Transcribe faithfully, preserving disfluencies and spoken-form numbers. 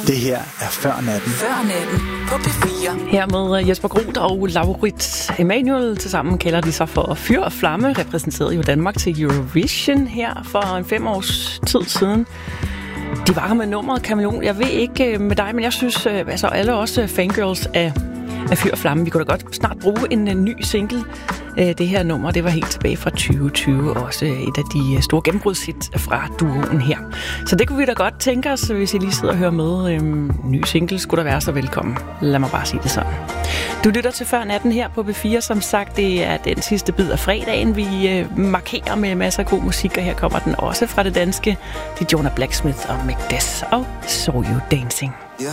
Det her er Før Natten. Før Natten på P fire. Her med Jesper Groth og Laurits Emanuel tilsammen kalder de sig for Fyr og Flamme, repræsenterede jo Danmark til Eurovision her for en fem års tid siden. De var her med nummeret Kameleon. Jeg ved ikke med dig, men jeg synes, altså alle også fangirls af, af Fyr og Flamme, vi kunne da godt snart bruge en, en ny single. Det her nummer, det var helt tilbage fra tyve tyve, også et af de store gennembrudshit fra duoen her. Så det kunne vi da godt tænke os, hvis I lige sidder og hører med. Øhm, ny single skulle der være, så velkommen. Lad mig bare sige det sådan. Du lytter til Før Natten her på P fire. Som sagt, det er den sidste bid af fredagen, vi øh, markerer med masser af god musik, og her kommer den også fra det danske. Det er Jonah Blacksmith og Macbeth og So You Dancing. Yeah.